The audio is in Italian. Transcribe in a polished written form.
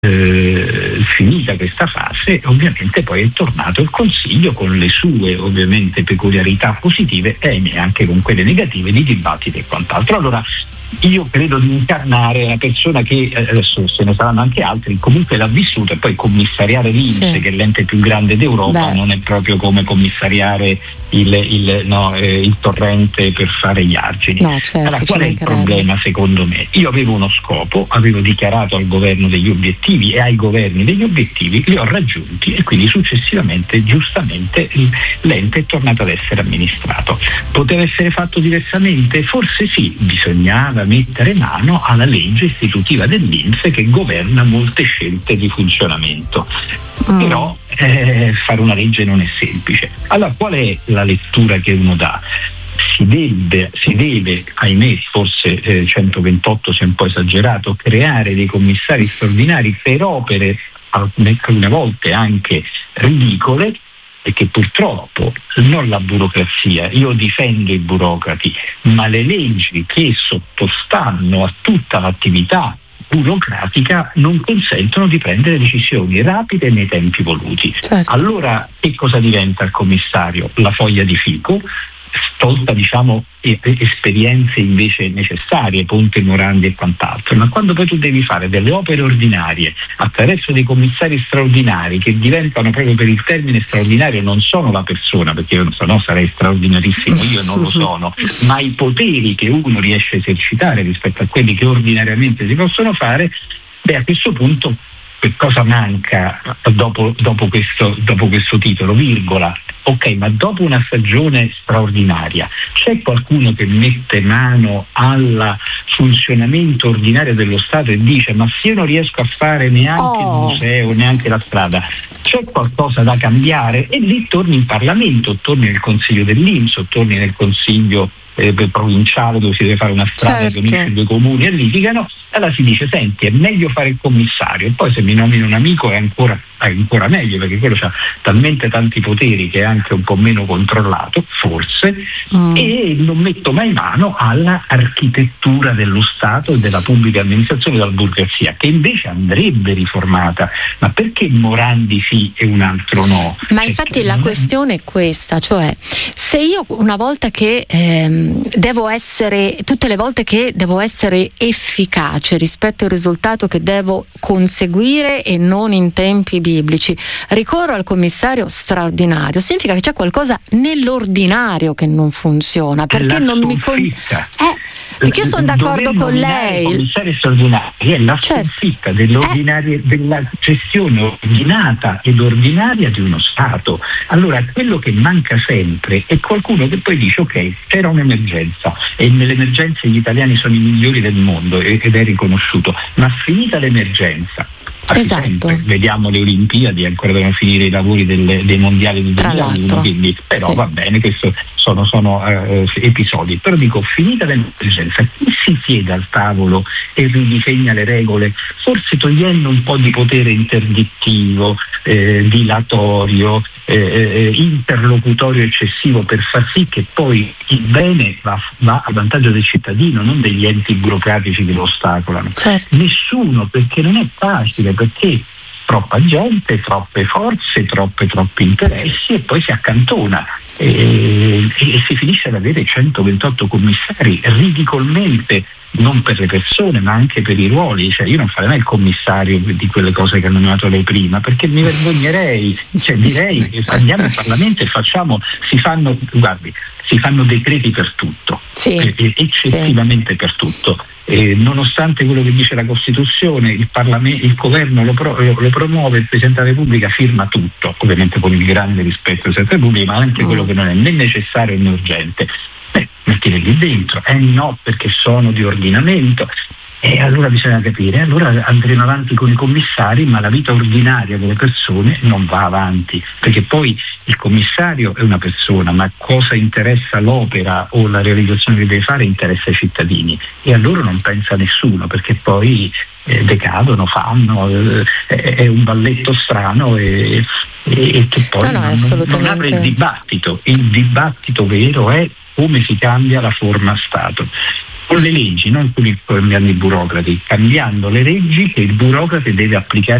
finita questa fase, ovviamente poi è tornato il Consiglio con le sue ovviamente peculiarità positive e anche con quelle negative di dibattito e quant'altro. Allora io credo di incarnare una persona che, adesso se ne saranno anche altri, comunque l'ha vissuto, e poi commissariare l'INPS, che è l'ente più grande d'Europa, non è proprio come commissariare il torrente per fare gli argini. Allora, qual è il problema secondo me? Io avevo uno scopo, avevo dichiarato al governo degli obiettivi e ai governi degli obiettivi, li ho raggiunti e quindi successivamente, giustamente, l'ente è tornato ad essere amministrato. Poteva essere fatto diversamente? Forse sì, bisognava mettere mano alla legge istitutiva dell'INPS che governa molte scelte di funzionamento. Però fare una legge non è semplice. Allora qual è la lettura che uno dà? Si deve, ahimè, forse 128 si è un po' esagerato, creare dei commissari straordinari per opere alcune volte anche ridicole, e che purtroppo non la burocrazia, io difendo i burocrati, ma le leggi che sottostanno a tutta l'attività burocratica non consentono di prendere decisioni rapide nei tempi voluti. Certo. Allora che cosa diventa il commissario? La foglia di fico, tolta esperienze invece necessarie, ponte, morandi e quant'altro, ma quando poi tu devi fare delle opere ordinarie attraverso dei commissari straordinari che diventano, proprio per il termine straordinario, non sono la persona, perché io se no sarei straordinarissimo, io non lo sono, ma i poteri che uno riesce a esercitare rispetto a quelli che ordinariamente si possono fare, a questo punto che cosa manca dopo questo titolo, virgola? Ok, ma dopo una stagione straordinaria c'è qualcuno che mette mano al funzionamento ordinario dello Stato e dice: ma se io non riesco a fare neanche il museo, neanche la strada, c'è qualcosa da cambiare? E lì torni in Parlamento, torni nel Consiglio dell'INPS, torni nel Consiglio provinciale dove si deve fare una strada che unisce due comuni e litigano. Allora si dice: senti, è meglio fare il commissario, e poi se mi nomino un amico è ancora meglio, perché quello ha talmente tanti poteri che è anche un po' meno controllato, forse, e non metto mai mano alla architettura dello Stato e della pubblica amministrazione, della burocrazia, che invece andrebbe riformata. Ma perché Morandi sì e un altro no? Ma infatti la questione è questa, cioè se io una volta che tutte le volte che devo essere efficace rispetto al risultato che devo conseguire e non in tempi biblici, ricorro al commissario straordinario, significa che c'è qualcosa nell'ordinario che non funziona, perché non mi perché io sono d'accordo con lei. Il commissario straordinario è la sconfitta della gestione ordinata ed ordinaria di uno Stato. Allora quello che manca sempre è qualcuno che poi dice: ok, c'era un'emergenza e nell'emergenza gli italiani sono i migliori del mondo ed è riconosciuto, ma finita l'emergenza, vediamo le Olimpiadi, ancora devono finire i lavori dei mondiali del 2001, quindi però va bene, questo sono episodi. Però dico, finita l'emergenza, chi si siede al tavolo e ridisegna le regole, forse togliendo un po' di potere interdittivo, dilatorio, interlocutorio eccessivo, per far sì che poi il bene va a vantaggio del cittadino, non degli enti burocratici che lo ostacolano. Nessuno, perché non è facile, perché troppa gente, troppe forze, troppi interessi, e poi si accantona e si finisce ad avere 128 commissari, ridicolmente, non per le persone ma anche per i ruoli. Cioè io non farei mai il commissario di quelle cose che hanno nominato lei prima, perché mi vergognerei. Direi che andiamo in Parlamento e si fanno decreti per tutto, eccessivamente per tutto. Nonostante quello che dice la Costituzione, il governo lo promuove, il Presidente della Repubblica firma tutto, ovviamente con il grande rispetto del Presidente della Repubblica, ma anche quello che non è né necessario né urgente. Mettile lì dentro, no, perché sono di ordinamento. E allora bisogna capire, allora andremo avanti con i commissari, ma la vita ordinaria delle persone non va avanti, perché poi il commissario è una persona, ma cosa interessa l'opera o la realizzazione che deve fare interessa ai cittadini, e a loro non pensa nessuno, perché poi decadono, è un balletto strano e che poi non apre il dibattito. Il dibattito vero è come si cambia la forma Stato. con le leggi, non con i burocrati, cambiando le leggi che il burocrate deve applicare